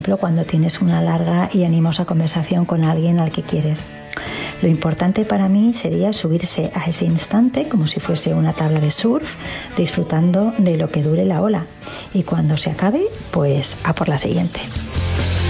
cuando tienes una larga y animosa conversación con alguien al que quieres. Lo importante para mí sería subirse a ese instante como si fuese una tabla de surf, disfrutando de lo que dure la ola. Y cuando se acabe, pues a por la siguiente.